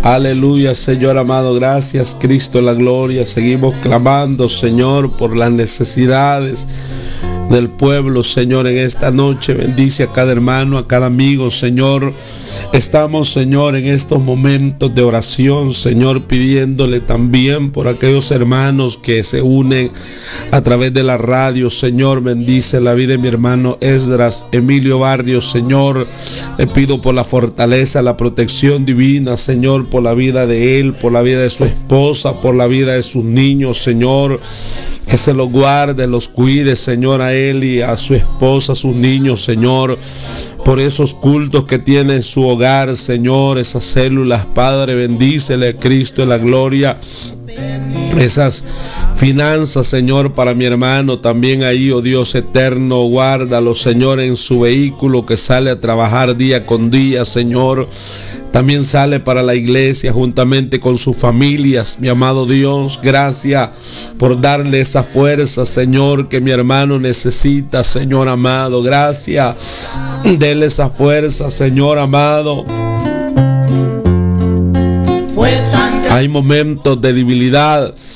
Aleluya, Señor amado, gracias Cristo en la gloria. Seguimos clamando, Señor, por las necesidades del pueblo, Señor, en esta noche. Bendice a cada hermano, a cada amigo, Señor. Estamos, Señor, en estos momentos de oración, Señor, pidiéndole también por aquellos hermanos que se unen a través de la radio. Señor, bendice la vida de mi hermano Esdras Emilio Barrios, Señor. Le pido por la fortaleza, la protección divina, Señor, por la vida de él, por la vida de su esposa, por la vida de sus niños, Señor. Que se los guarde, los cuide, Señor, a él y a su esposa, a sus niños, Señor. Por esos cultos que tiene en su hogar, Señor, esas células, Padre, bendícele, Cristo en la gloria. Esas finanzas, Señor, para mi hermano también ahí, oh Dios eterno, guárdalo, Señor, en su vehículo que sale a trabajar día con día, Señor. También sale para la iglesia juntamente con sus familias, mi amado Dios. Gracias por darle esa fuerza, Señor, que mi hermano necesita, Señor amado. Gracias, dele esa fuerza, Señor amado. Hay momentos de debilidad,